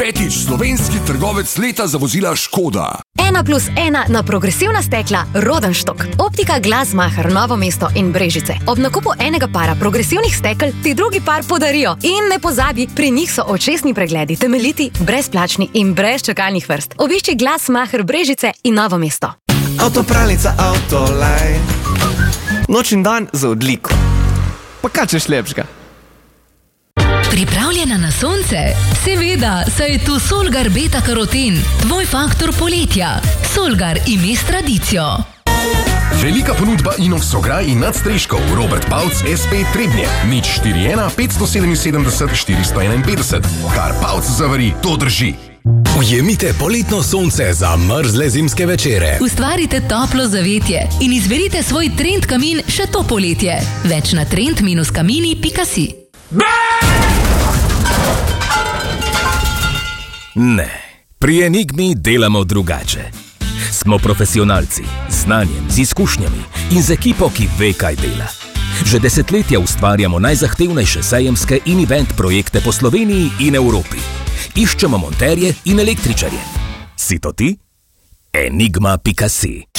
Petič, slovenski trgovec leta za vozila Škoda. 1+1 na progresivna stekla Rodenstock. Optika Glasmacher, Novo mesto in Brežice. Ob nakupu enega para progresivnih stekel ti drugi par podarijo. In ne pozabi, pri njih so očesni pregledi temeljiti, brezplačni in brez čakalnih vrst. Obišči Glasmacher Brežice in Novo mesto. Avtopralnica Autolaj. Noč in dan za odliko. Pa kaj češ lepšega? Pripravljena na sonce? Seveda, saj je tu Solgar Beta Karoten, tvoj faktor poletja. Solgar ime s tradicijo. Velika ponudba Inox ograj in nadstreškov. Robert Pavc SP Trebnje. Nič 41 577 451. Kar Pavc zavari, to drži. Ujemite poletno sonce za mrzle zimske večere. Ustvarite toplo zavetje in izberite svoj trend kamin še to poletje. Več na trend-kamini.si. Ne, pri Enigmi delamo drugače. Smo profesionalci, z znanjem, z izkušnjami in z ekipo, ki ve, kaj dela. Že desetletja ustvarjamo najzahtevnejše sejemske in event projekte po Sloveniji in Evropi. Iščemo monterje in električarje. Si to ti? Enigma.si